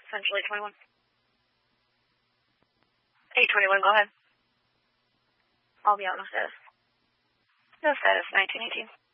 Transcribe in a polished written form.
Central 821. 821, go ahead. I'll be out no status. No status, 1918.